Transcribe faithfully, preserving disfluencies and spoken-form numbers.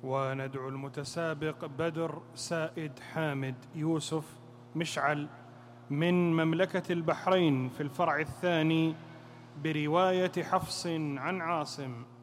وندعو المتسابق بدر سائد حامد يوسف مشعل من مملكة البحرين في الفرع الثاني برواية حفص عن عاصم.